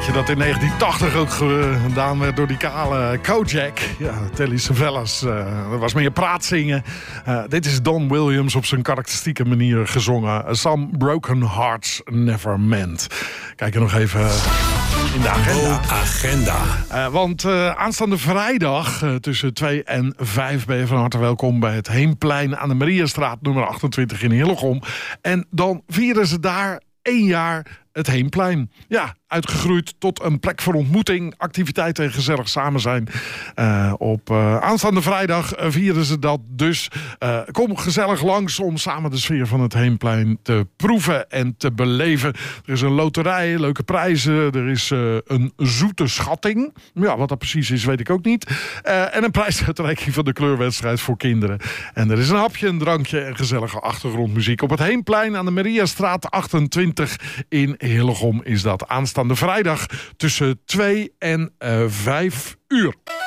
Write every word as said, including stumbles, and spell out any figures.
liedje dat in negentien tachtig ook gedaan werd door die kale Kojak. Ja, Telly Savalas. Uh, dat was meer praatzingen. Uh, dit is Don Williams op zijn karakteristieke manier gezongen. Some Broken Hearts Never Mend. Kijk er nog even in de agenda. Oh, agenda. Uh, want uh, aanstaande vrijdag uh, tussen twee en vijf ben je van harte welkom bij het Heemplein aan de Mariastraat nummer achtentwintig in Hillegom. En dan vieren ze daar één jaar het Heemplein. Ja, uitgegroeid tot een plek voor ontmoeting, activiteiten en gezellig samen zijn. Uh, op uh, aanstaande vrijdag uh, vieren ze dat dus. Uh, kom gezellig langs om samen de sfeer van het Heemplein te proeven en te beleven. Er is een loterij, leuke prijzen. Er is uh, een zoete schatting. Ja, wat dat precies is, weet ik ook niet. Uh, en een prijsuitreiking van de kleurwedstrijd voor kinderen. En er is een hapje, een drankje en gezellige achtergrondmuziek. Op het Heemplein aan de Mariastraat achtentwintig in Hillegom is dat aanstaande vrijdag tussen twee en vijf uur.